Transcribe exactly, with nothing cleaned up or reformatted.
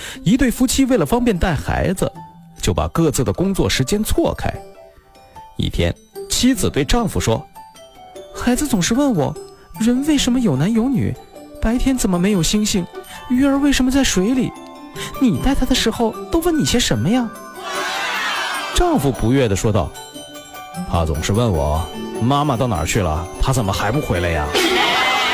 一对夫妻为了方便带孩子，就把各自的工作时间错开。一天，妻子对丈夫说：孩子总是问我，人为什么有男有女？白天怎么没有星星？鱼儿为什么在水里？你带他的时候都问你些什么呀？丈夫不悦地说道：他总是问我，妈妈到哪儿去了？他怎么还不回来呀？